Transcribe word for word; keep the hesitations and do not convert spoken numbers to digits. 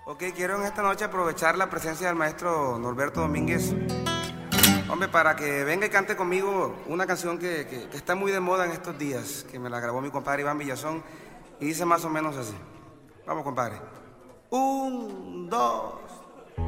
Ok, quiero en esta noche aprovechar la presencia del maestro Norberto Domínguez. Hombre, para que venga y cante conmigo una canción que, que, que está muy de moda en estos días, que me la grabó mi compadre Iván Villazón, y dice más o menos así. Vamos, compadre. Un, dos...